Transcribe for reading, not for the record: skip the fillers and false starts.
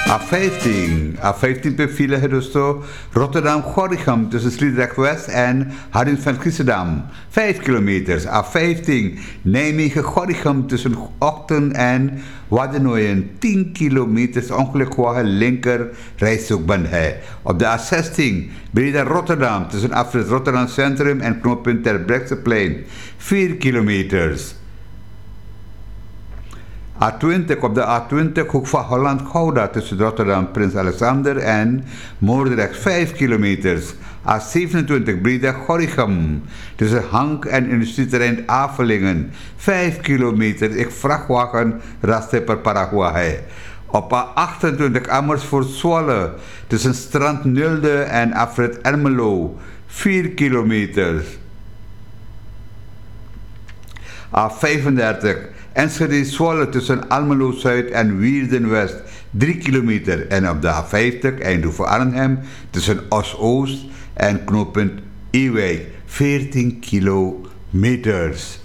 A15 per file gerusto. Rotterdam-Gorinchem tussen Sliedrecht-West en Hardingsveld-Giessendam. 5 kilometers. A15 Nijmegen-Gorinchem tussen Ochten en Waddenooien. 10 kilometers. Ongelukwagen linker rijstrookband. Op de A16 Breda-Rotterdam tussen afrit Rotterdam Centrum en knooppunt Terbrechtseplein. 4 kilometers. A20 op de A20 hoek van Holland-Gouda tussen Rotterdam, Prins Alexander en Moordrecht 5 kilometers. A27 Breda-Gorinchem tussen Hank en industrieterrein Avelingen 5 kilometer. Ik vrachtwagen rastipper Paraguay. Op A28 Amersfoort-Zwolle tussen Strand Nulde en afrit Ermelo 4 kilometer. A35 Enschede-Zwolle tussen Almelo-Zuid en Wierden-West 3 kilometer. En op de A50 Eindhoven-Arnhem tussen Os-Oost en knooppunt Ewijk 14 kilometers.